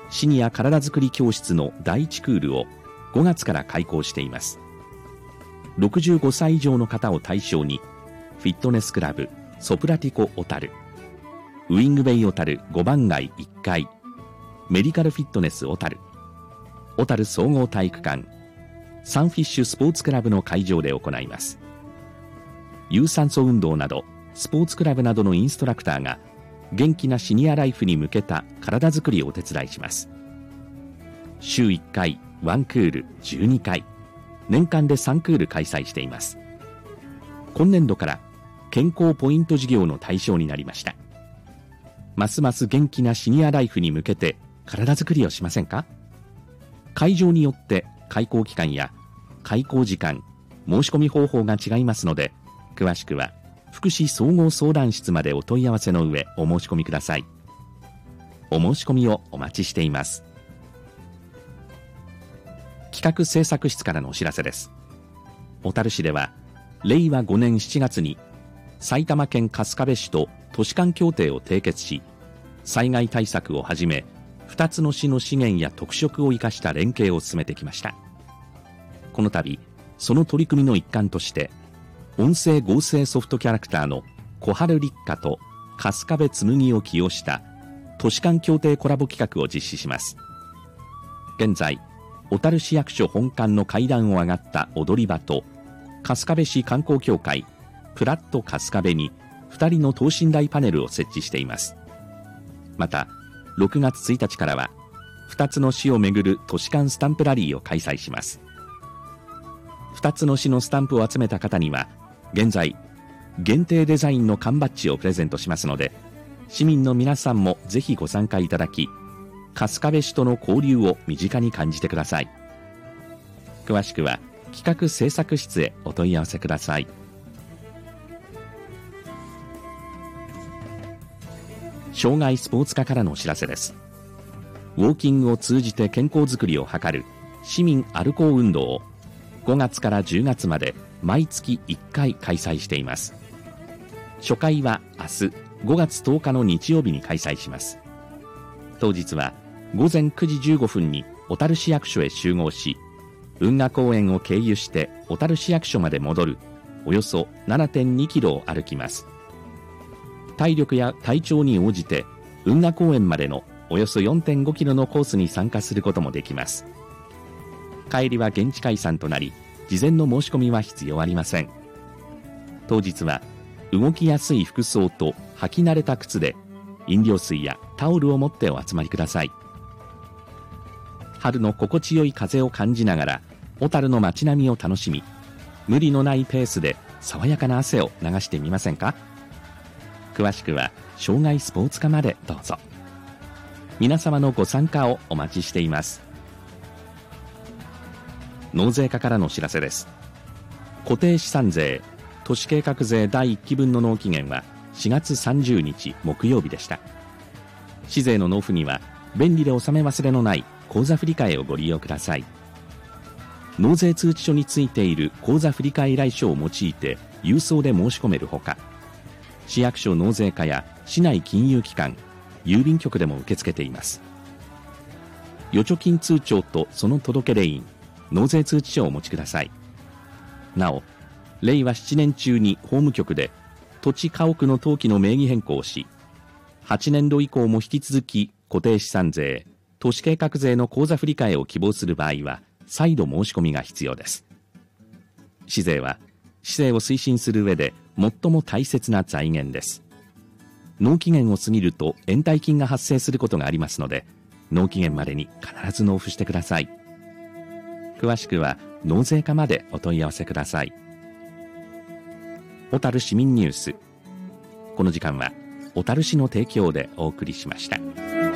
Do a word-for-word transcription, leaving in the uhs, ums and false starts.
シニア体づくり教室のだいいちクールをごがつから開講しています。ろくじゅうごさい以上の方を対象に、フィットネスクラブソプラティコ小樽、ウィングベイ小樽ごばん街いっかい、メディカルフィットネス小樽、小樽総合体育館、サンフィッシュスポーツクラブの会場で行います。有酸素運動などスポーツクラブなどのインストラクターが元気なシニアライフに向けた体づくりをお手伝いします。週いっかいワンクールじゅうにかい、年間でさんクール開催しています。今年度から健康ポイント事業の対象になりました。ますます元気なシニアライフに向けて体づくりをしませんか？会場によって開講期間や開講時間、申し込み方法が違いますので、詳しくは福祉総合相談室までお問い合わせの上お申し込みください。お申し込みをお待ちしています。企画制作室からのお知らせです。小樽市ではれいわごねんしちがつに埼玉県春日部市と都市間協定を締結し、災害対策をはじめふたつの市の資源や特色を生かした連携を進めてきました。この度その取り組みの一環として、音声合成ソフトキャラクターの小春立花と春日部紬を起用した都市間協定コラボ企画を実施します。現在小樽市役所本館の階段を上がった踊り場と、春日部市観光協会プラット春日部にふたりの等身大パネルを設置しています。またろくがつついたちからはふたつの市をめぐる都市間スタンプラリーを開催します。ふたつの市のスタンプを集めた方には現在限定デザインの缶バッジをプレゼントしますので、市民の皆さんもぜひご参加いただき、春日部市との交流を身近に感じてください。詳しくは企画制作室へお問い合わせください。障害スポーツ課からのお知らせです。ウォーキングを通じて健康づくりを図る市民歩こう運動をごがつからじゅうがつまで毎月いっかい開催しています。初回は明日ごがつとおかの日曜日に開催します。当日はごぜんくじじゅうごふんに小樽市役所へ集合し、運河公園を経由して小樽市役所まで戻るおよそ ななてんにキロを歩きます。体力や体調に応じて運河公園までのおよそ よんてんごキロのコースに参加することもできます。帰りは現地解散となり、事前の申し込みは必要ありません。当日は動きやすい服装と履き慣れた靴で飲料水やタオルを持ってお集まりください。春の心地よい風を感じながら小樽の街並みを楽しみ、無理のないペースで爽やかな汗を流してみませんか？詳しくは障害スポーツ課までどうぞ。皆様のご参加をお待ちしています。納税課からのお知らせです。固定資産税都市計画税だいいっきぶんの納期限はしがつさんじゅうにち木曜日でした。市税の納付には便利で納め忘れのない口座振替をご利用ください。納税通知書についている口座振替依頼書を用いて郵送で申し込めるほか、市役所納税課や市内金融機関、郵便局でも受け付けています。預貯金通帳とその届出印、納税通知書をお持ちください。なお、れいわななねん中に法務局で土地家屋の登記の名義変更をし、はちねんど以降も引き続き固定資産税、都市計画税の口座振替を希望する場合は再度申し込みが必要です。市税は市政を推進する上で最も大切な財源です。納期限を過ぎると延滞金が発生することがありますので、納期限までに必ず納付してください。詳しくは納税課までお問い合わせください。小樽市民ニュース、この時間は小樽市の提供でお送りしました。